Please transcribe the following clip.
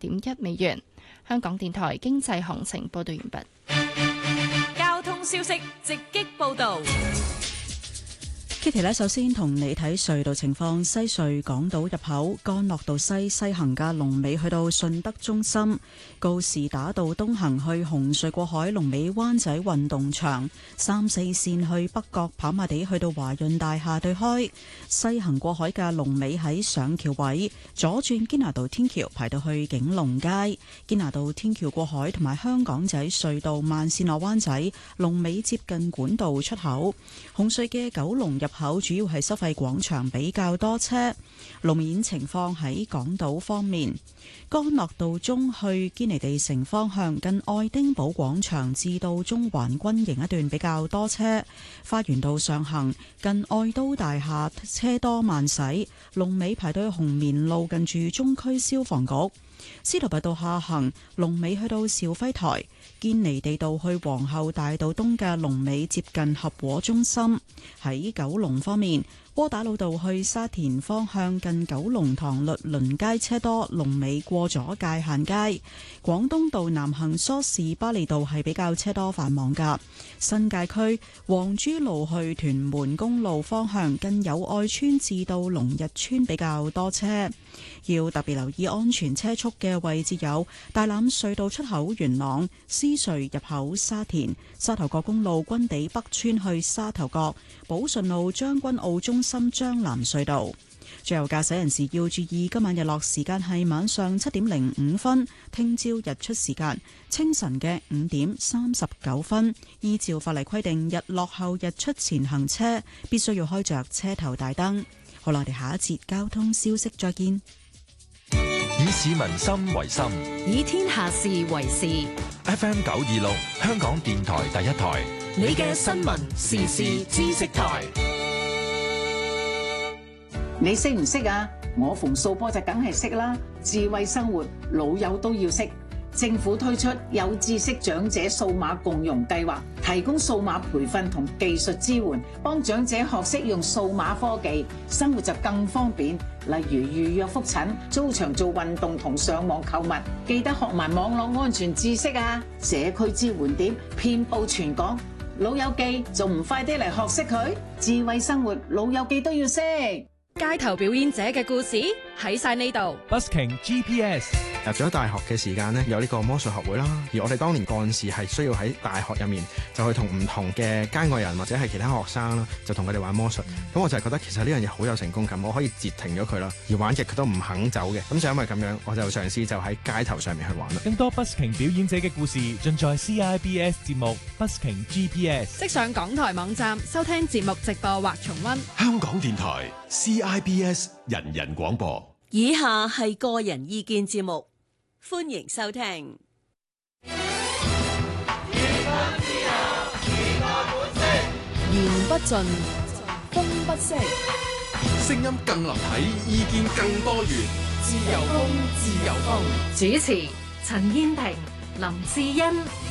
8.1美元。香港電台經濟行情報道完畢。 交通消息直擊報道。 Kitty 呢，首先同你睇隧道情況。西隧港島入口干諾道西行嘅龍尾去到順德中心，告士打道東行去紅隧過海龍尾灣仔運動場，3、4線去北角跑馬地去到華潤大廈對開，西行過海嘅龍尾喺上橋位，左轉堅拿道天橋排到去景隆街，堅拿道天橋過海同埋香港仔隧道慢線落灣仔龍尾接近管道出口，紅隧嘅九龍入口主要係收費廣場比較多車。路面情況喺港島方面，干諾道中去堅尼地城方向近愛丁堡廣場至到中環軍營一段比較多車。花園道上行近愛都大廈車多慢駛，龍尾排到紅棉路近住中區消防局。司徒拔道下行龍尾去到兆輝台，堅尼地道去皇后大道東嘅龍尾接近合和中心。喺九龍方面，窩打老道去沙田方向近九龍塘律倫街車多，龍尾過咗界限街。廣東道南行梳士巴利道係比較車多繁忙噶。新界區黃珠路去屯門公路方向近友愛村至到龍日村比較多車，要特別留意安全車速嘅位置有大欖隧道出口元朗、獅隧入口沙田、沙頭角公路軍地北村去沙頭角、寶順路將軍澳中心將藍隧道。最後駕駛人士要注意，今晚日落時間係晚上7點05分，聽朝日出時間清晨嘅5點39分。依照法例規定，日落後日出前行車必須要開着車頭大燈。好啦，我哋下一節交通消息再見。 以市民心為心， 以天下事為事。 FM 926，香港電台第一台， 你嘅新聞時事知識台。 你識唔識啊？我馮素波就梗係識啦。智慧生活，老友都要識。政府推出有知識長者數碼共融計劃，提供數碼培訓同技術支援，幫長者學識用數碼科技，生活就更方便。例如預約覆診、租場做運動同上網購物，記得學埋網絡安全知識啊！社區支援點遍佈全港，老友記仲唔快啲嚟學識佢？智慧生活，老友記都要識。 街頭表演者嘅故事喺晒呢度。 Busking GPS 入咗大學嘅時間呢，有呢個魔術學會啦。而我哋當年幹事係需要喺大學入面就去同唔同嘅街外人或者係其他學生啦，就同佢哋玩魔術。咁我就係覺得其實呢樣嘢好有成功感，我可以截停咗佢啦。而玩極佢都唔肯走嘅，咁就因為咁樣，我就嘗試就喺街頭上面去玩啦。 更多 Busking 表演者嘅故事盡在 CIBS 節目 Busking GPS。 即上港台網站收聽節目直播或重溫。 香港電台 CIBS 人人廣播。 以下係個人意見節目，歡迎收聽。 言不盡，風不息， 聲音更立體，意見更多元。 自由風，自由風。主持：陳燕萍、林志欣。